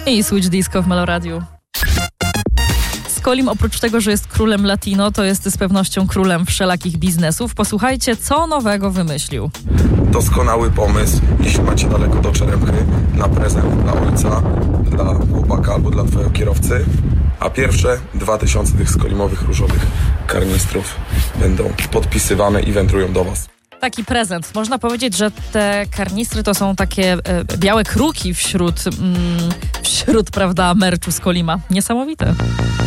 I Switch Disco w Meloradiu. Skolim oprócz tego, że jest królem latino, to jest z pewnością królem wszelakich biznesów. Posłuchajcie, co nowego wymyślił. Doskonały pomysł, jeśli macie daleko do Czeremchy, na prezent dla ojca, dla chłopaka albo dla twojego kierowcy. A pierwsze 2000 tych skolimowych różowych karnistrów będą podpisywane i wędrują do was. Taki prezent. Można powiedzieć, że te karnistry to są takie białe kruki wśród prawda, merczu Skolima. Niesamowite.